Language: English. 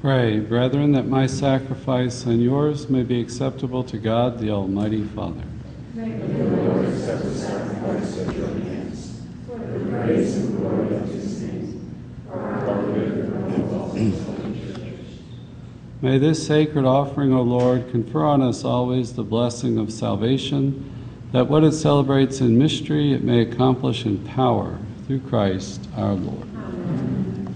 Pray, brethren, that my sacrifice and yours may be acceptable to God, the Almighty Father. May the Lord accept the sacrifice at your hands, for the praise and glory of his name, for our good and of all his holy church. May this sacred offering, O Lord, confer on us always the blessing of salvation, that what it celebrates in mystery it may accomplish in power, through Christ our Lord.